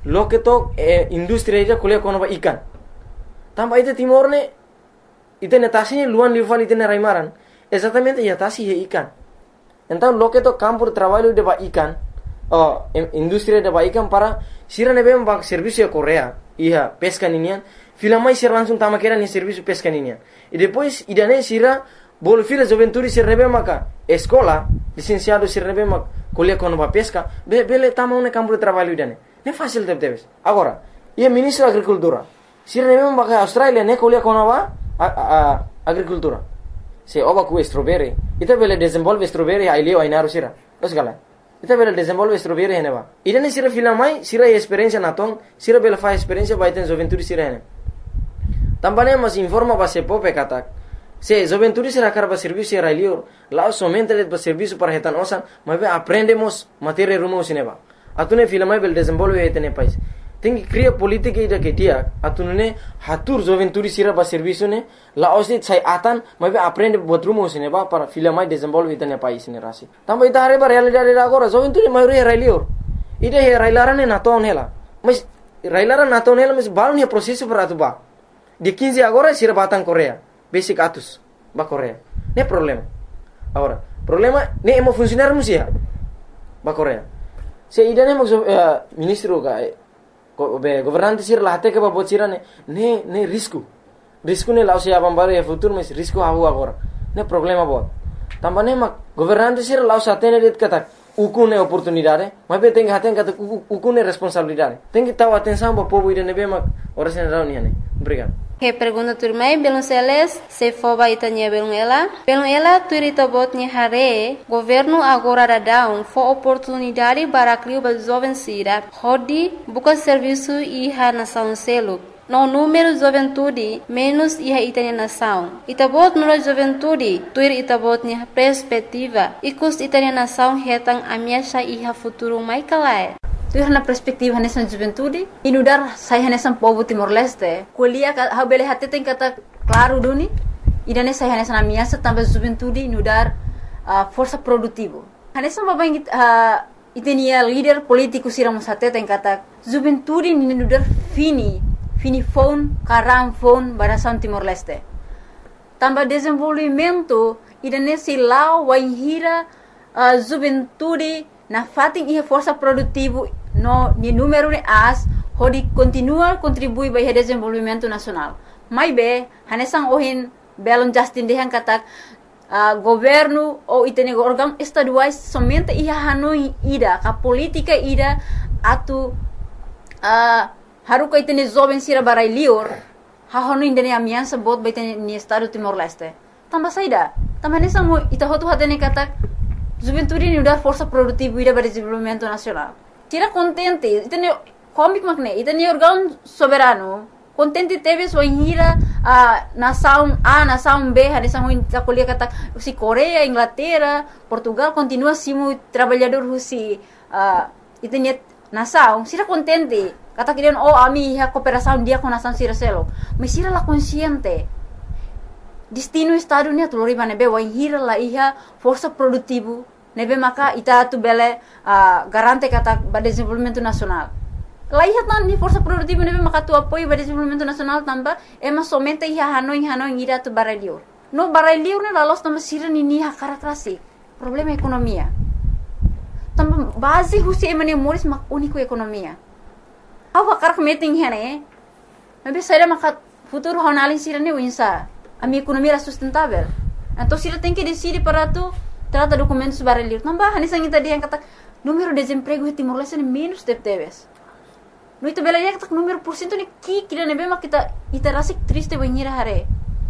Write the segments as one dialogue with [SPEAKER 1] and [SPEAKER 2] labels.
[SPEAKER 1] lo que to industria ida kuliah kono ba ikan tamba ite timor ne ite netasi luan lival ite raimaran exatamente ya tasi he ikan então lo que to campo de trabalho de ba ikan industria de ba ikan para sira nebe ba serviço de Coreia ia pesca ninian fila mais sira langsung tama kera ni serviço pesca ninian e depois idane sira bol fila juventude sira nebe maka escola licenciado sira nebe maka kuliah kono ba pesca bele tama un campo de trabalho idane ne fácil deve agora ia ministro da agricultura sira nebe maka Australia ne kuliah kono ba agricultura se oba ku strawberry ita bele desenvolve strawberry ai leo ai naru sira osgala ita bele desenvolve strawberry heneba idane sira fila mai sira experiência natong sira bele fa experiência ba iten juventude sira hene tambane mas informa ba se pope katak se juventude sira karba serviço ai leo lá somente de ba serviço para hetan osan mas aprendemos matéria rumo sineba atune fila mai bele desenvolve hetene pais tem que criar política ida que dia atunune hatur juventude sira ba serviço ne la osit sai atan mas aprende botrumo sineba para fila mai desenvolve hetene pais ne rasi tamba ita hare ba realidade agora juventude mai ai leo ida he railarane naton hela mas railaran naton hela mas balon he processo para atuba de 15 agora sira batang Coreia basic atus ba Coreia ne problema agora problema ne emo funcionar musia ba Coreia se ida ne ministro ga governante sira lahate ke ba bocira ne risco ne lao se abambare e futuro mas risco hawo agora ne problema bo tambane mak governante sira lao satene det kata ukune oportunidade mas be tem haten kata ukune responsabilidade tem que tahu atenção ba povo ida ne be mak ora sen rao ni obrigado.
[SPEAKER 2] Que pergunta turmai belum seles se foba itanya belum ela turita botnya hare governo agora dadão fo oportunidade para criar ba jovem sira hodi buka serviço iha nação selo no número juventude menos iha itanya nação itabot no juventude tuir itabotnya perspectiva ikus itanya nação hetang amiasha iha futuro mai kalai tuh na perspektiva nessa juventude inudar saya nessa povo Timor-Leste kuliah ha bele hati tem kata claro duni idane saya nessa amiasa tambah juventude inudar força produtivo nessa babang itenia líder político siramos hati tem kata juventude inudar fini phone karam phone barasan Timor-Leste tambah desenvolvimento idane silau wainhira juventude na fating ia força produtivo no ni número de as hodi continua contribui para o desenvolvimento nacional mai be hanesang ohin belon Justin dehan katak governo ou itene órgão estaduais somente ia hanoi ida ka política ida atu haruka itene jovem sira barai lior ha hanoi indene amiança bot ba itene ni estado Timor-Leste tamba saida tamba hanesang mo ita hotu hatene katak juventude ni udar força produtiva ida para desenvolvimento nacional. Tira contente, itene comic magne, itene órgão soberano. Contente teve sua inhira nação A, nação B, a nação cacolia kata si Coreia, Inglaterra, Portugal continua simo trabalhador husi itene nação. Tira contente, kata kirian ami ha cooperação dia com nação sira selo. Mas sira la consciente. Destino estado ni tu loriba nebe wa hira la iha força produtivo nebe maka ita tu bele garante kata ba desenvolvimento nacional la iha tan ni força produtivo nebe maka tu apoio ba desenvolvimento nacional tamba ema somente iha hanoi ira tu baralior no baralior ne la los tamba sira ni ha karakterasi problema ekonomia tamba base husi emane moris mak único ekonomia awa karak meeting hene nebe saida maka futuro honalin sira ne winsa a minha economia era sustentável. Então, se ele tem que decidir para tu trata documentos baralhos. Não vai, nem sangue tadi yang kata número de desemprego di Timor-Leste menos teves. No itu bela yang kata número porcento ni kira nebe mak kita iterasi triste banhira hare.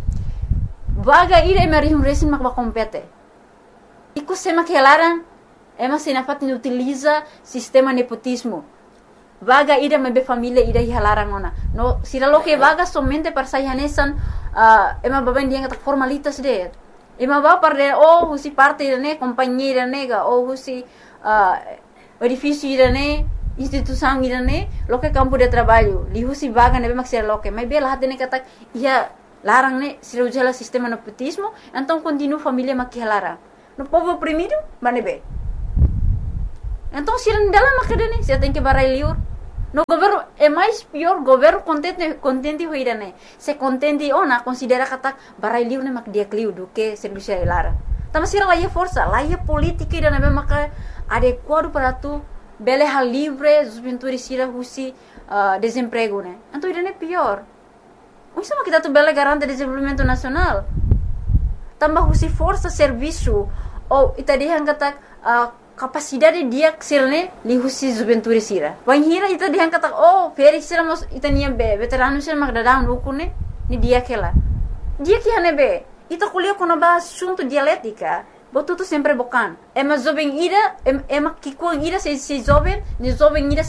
[SPEAKER 2] Vaga ira emerihum resin mak compete. Iku sema que elaran ema sinafat utiliza sistema nepotismo. Vaga ida mebe família ida hilarang ona. No sira lo que vaga somente para sayanesan ema baben dia kata formalitas de. Ema ba parde husi parte ne companhia nega ou husi edifício ne instituição ne lo que campo de trabalho. Li husi vaga nebe mak sira lo que. Mas bela hatene kata ia larang ne sira ujala sistema nepotismo, então continua família mak hilarang. No povo oprimido, manebe. Então, se não dela macadane, se tem que barai liur, No governo é mais pior governo contente hoirane. Se contente ona considera kata barai liu ne mak dia kliu do que serviço lara. Tama sira laia força, laia política ida na maka adequado para tu bele hal livre, juventude sira husi desemprego né. Então ida é pior. O sama kita tu bele garante desenvolvimento nacional. Tambah husi força serviço ou ita dihan kata capacidade dia sirne li husi juventude sira. Wan hira ita dihan kata feri sira mos ita nia be veterano sira mak dadang ukune ni dia kela. Dia que hane be ita kuliah kono ba assunto dialética. Botuto sempre bocan. Ema jovem ira ema kikuang ira se jovem, ni jovem ira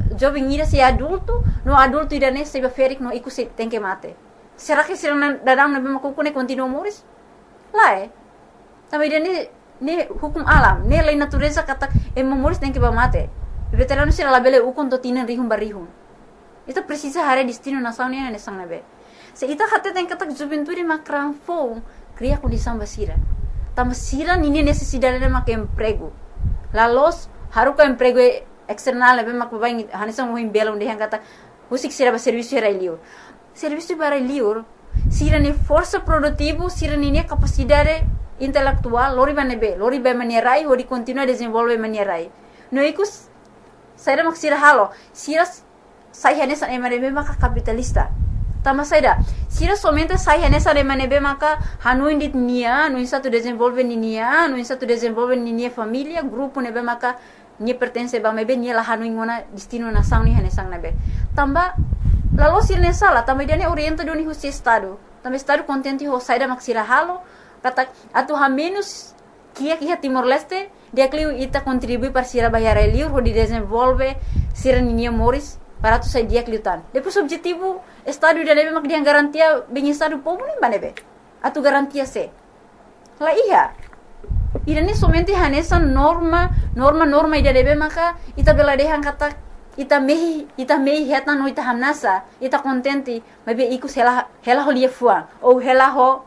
[SPEAKER 2] se adulto, no adulto ira ne se ferik no iku se tem que mate. Será que sira dadang na be makukune continua moris? Lá Também ne hukum alam, ne lei natureza kata moris tem que mate. Veterano sira labele ukon to tinan rihum barihum. Ita precisa hare destino nação ne sang nabe. Se ita kata tem kata juventude makran fo, cria condição basira. Tama sira nini necessidade de mak emprego. Lalos haruka emprego external nabe mak babai hanisang mohim bela onde kata usik sira ba serviço era liur. Serviço para liur sira ni força produtivo, sira ni capacidade intelectual, lori ba manierai, hori continua desenvolve manierai. No ikus, saida mak sira halo, sira sai hanesa emanebe maka capitalista. Tama saida, sira somente sai hanesa emanebe maka hanuin dit nia, no satu desenvolve ni nia, no satu desenvolve ni nia família, grupo nebe maka ni pertence ba mebe ni la hanuin ngona destino nação ni hanesang nebe. Tamba lalu sira ne sala, tamba dia ne orienta doni husi estado. Tamba estado contente ho saida mak sira halo, kata atu ha menos kia Timor Leste dia kliu ita contribui para sira bayar liur ho di desenvolve sira ninia moris para tu sai dia kliutan. Depois objetivo estado dia nebe mak dia garantia bem estado povo nem banebe. Atu garantia se. La iya. Ida ni somente hanesa norma ida nebe maka ita beladehan kata ita mehi heta no ita hamnasa ita contente mabe ikus hela ho lia fuang ou hela ho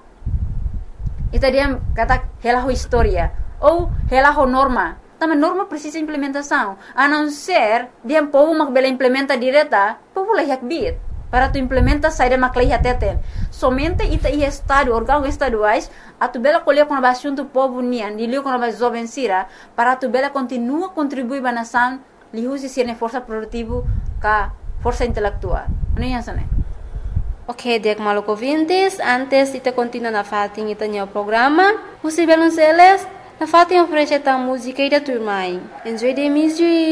[SPEAKER 2] ita dia kata hela ho historia ou hela ho norma. Também norma precisa implementação. A não ser dia povo mak bela implementa direta, povo lah bit para tu implementa saída mak lah teten. Somente ita ia estado órgãos estaduais a tu bela colher com a assunto povo nian, dilio com a jovem sira para tu bela continua contribuir ba nação, li usi sirne força produtivo ka força intelectual. Não é assim?
[SPEAKER 3] Ok, Diak Maluco ouvintes, antes ita continua na fatin ita nyo programa, Usi Belonceles, na fatin oferece ta música e da turma. Enjoy the music!